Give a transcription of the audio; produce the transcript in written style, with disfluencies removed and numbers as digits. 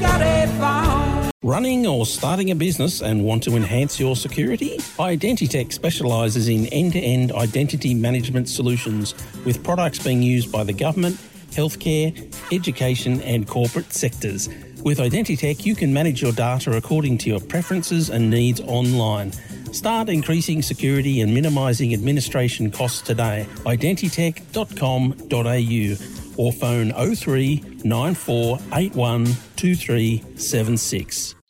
got a phone. Running or starting a business and want to enhance your security? Identitech specialises in end-to-end identity management solutions with products being used by the government, healthcare, education and corporate sectors. With Identitech, you can manage your data according to your preferences and needs online. Start increasing security and minimising administration costs today. Identitech.com.au or phone 03 9481 2376.